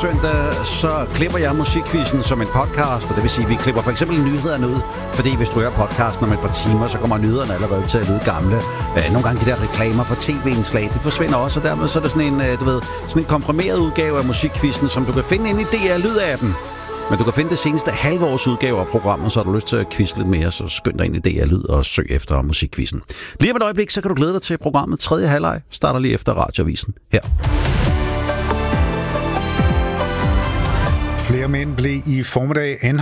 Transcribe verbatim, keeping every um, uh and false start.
søndag, så klipper jeg musikquizzen som en podcast, og det vil sige, at vi klipper for eksempel nyhederne ud, fordi hvis du hører podcasten om et par timer, så kommer nyhederne allerede til at lyde gamle. Nogle gange de der reklamer for tv-indslag, de forsvinder også, og dermed så er det sådan en, du ved, sådan en komprimeret udgave af musikquizzen, som du kan finde inde i D R Lyd-appen. Men du kan finde det seneste halve års udgave af programmet, så har du lyst til at quizze lidt mere, så skynd dig ind i D R Lyd og søg efter musikquizzen. Lige om et øjeblik, så kan du glæde dig til programmet. Tredje halvleg starter lige efter Radioavisen her. Flere mænd blev i formiddag